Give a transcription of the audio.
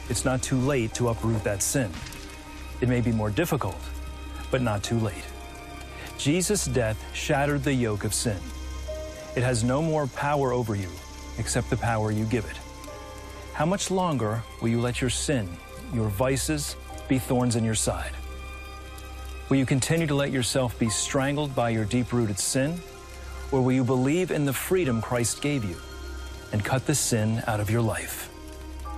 it's not too late to uproot that sin. It may be more difficult, but not too late. Jesus' death shattered the yoke of sin. It has no more power over you except the power you give it. How much longer will you let your sin, your vices, be thorns in your side? Will you continue to let yourself be strangled by your deep-rooted sin? Or will you believe in the freedom Christ gave you and cut the sin out of your life?